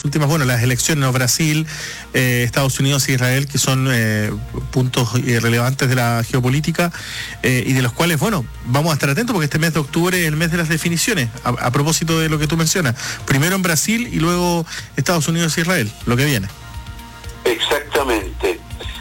las últimas, las elecciones, Brasil, Estados Unidos e Israel, que son puntos relevantes de la geopolítica y de los cuales, vamos a estar atentos porque este mes de octubre es el mes de las definiciones, a propósito de lo que tú mencionas. Primero en Brasil y luego Estados Unidos e Israel, lo que viene. Exactamente.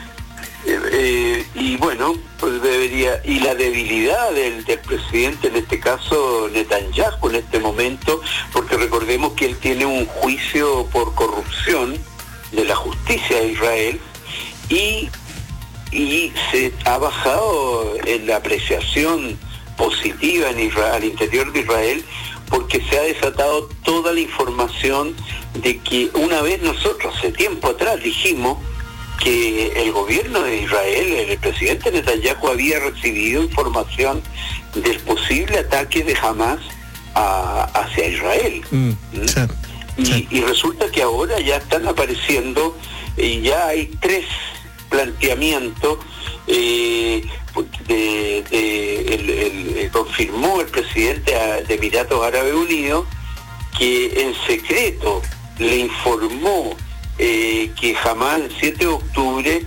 Y la debilidad del presidente, en este caso Netanyahu, en este momento, porque recordemos que él tiene un juicio por corrupción de la justicia de Israel y se ha bajado en la apreciación positiva en Israel, al interior de Israel, porque se ha desatado toda la información de que una vez nosotros hace tiempo atrás dijimos que el gobierno de Israel, el presidente Netanyahu, había recibido información del posible ataque de Hamas hacia Israel. Y resulta que ahora ya están apareciendo, y ya hay 3 planteamientos. Confirmó el presidente de Emiratos Árabes Unidos que en secreto le informó que Hamas el 7 de octubre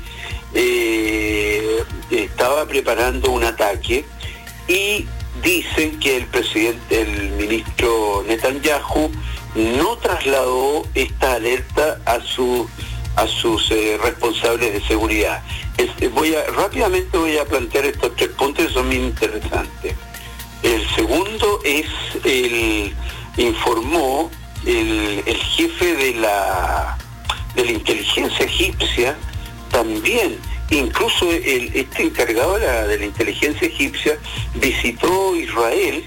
estaba preparando un ataque, y dicen que el ministro Netanyahu no trasladó esta alerta a sus responsables de seguridad. Rápidamente voy a plantear estos 3 puntos que son muy interesantes. El segundo es informó el jefe de la inteligencia egipcia, también, incluso este encargado de la inteligencia egipcia visitó Israel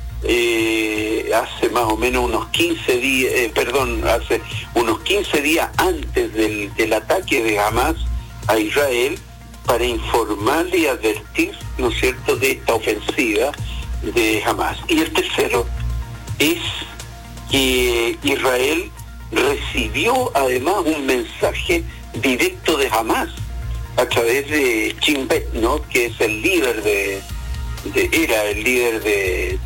hace más o menos unos 15 días, hace unos 15 días antes del ataque de Hamas a Israel, para informarle y advertir, ¿no es cierto?, de esta ofensiva de Hamas. Y el tercero es que Israel recibió además un mensaje directo de Hamas a través de Shin Bet, ¿no?, que es el líder era el líder de